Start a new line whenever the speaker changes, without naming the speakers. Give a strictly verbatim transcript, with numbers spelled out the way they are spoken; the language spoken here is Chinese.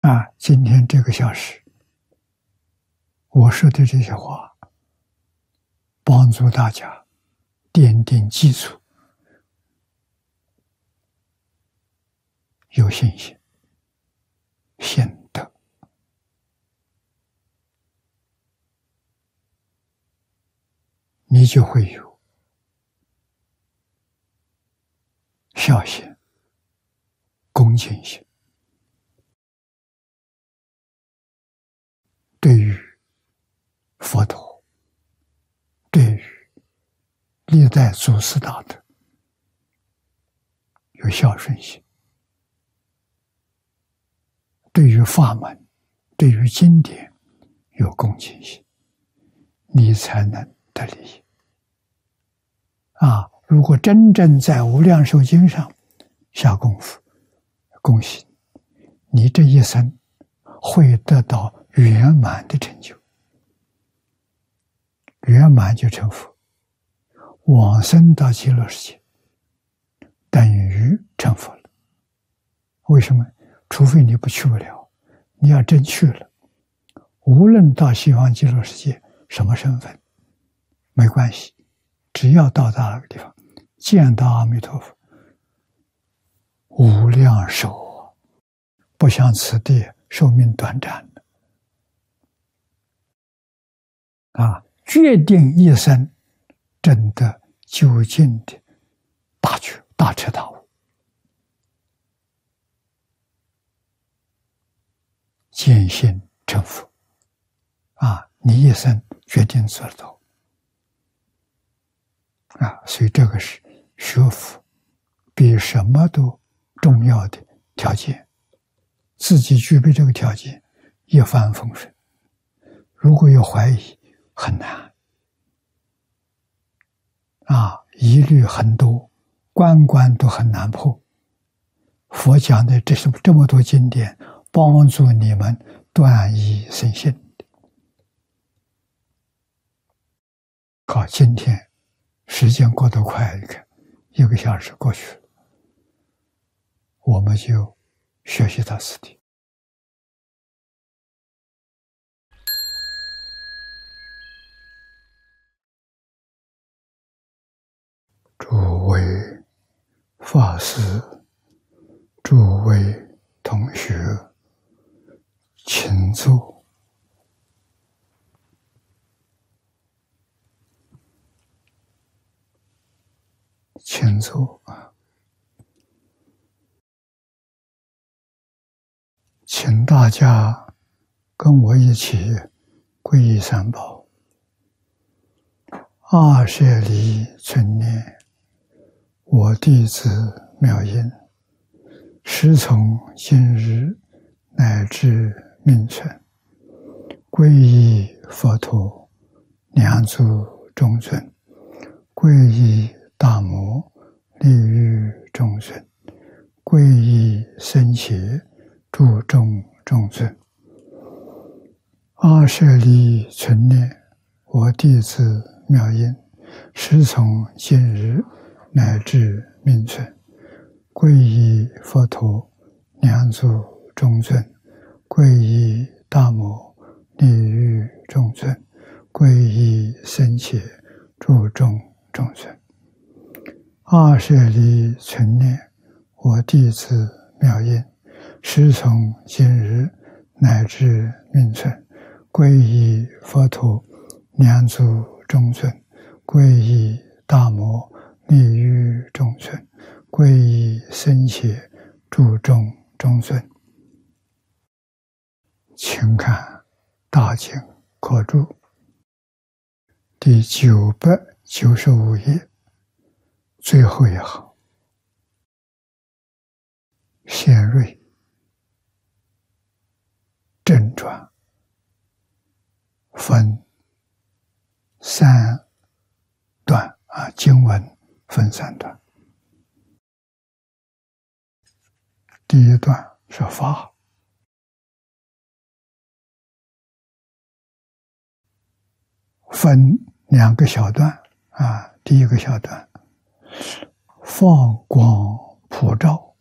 啊，今天这个小时，我说的这些话，帮助大家奠定基础，有信心、信德，你就会有孝心、恭敬心。对于佛陀，对于历代祖师大德，有孝顺心；对于法门，对于经典，有恭敬心，你才能得利益。啊，如果真正在无量寿经上下功夫，恭喜你，你这一生会得到圆满的成就，圆满就成佛，往生到极乐世界，等于成佛了。为什么？除非你不去不了，你要真去了，无论到西方极乐世界什么身份，没关系，只要到达那个地方，见到阿弥陀佛，无量寿，不像此地寿命短暂的。啊，决定一生真的究竟的大觉大彻大悟，见性成佛。啊，你一生决定做得到。啊，所以这个是学佛比什么都重要的条件，自己具备这个条件，一帆风顺。如果有怀疑，很难。啊，疑虑很多，关关都很难破。佛讲的这是这么多经典，帮助你们断疑生信。好，今天时间过得快，一个一个小时过去了，我们就学习到此地。诸位法师，诸位同学，请坐。请坐啊！请大家跟我一起皈依三宝。二舍离存念，我弟子妙音，时从今日乃至命存，皈依佛陀，两足中尊，皈依大摩，利欲众生，皈依僧伽，注众众尊。阿舍离存念，我弟子妙音，时从今日乃至命存，皈依佛陀，两足中尊，皈依大摩，利欲众生，皈依僧伽，注众众生。二舍离存念，我弟子妙音，时从今日乃至命存，皈依佛陀，两足中尊，皈依大摩，利欲众生，皈依僧伽，注众众尊。请看大经课注第九百九十五页最后一行，显瑞正传分三段啊，经文分三段。第一段是法，分两个小段啊。第一个小段，放光普照，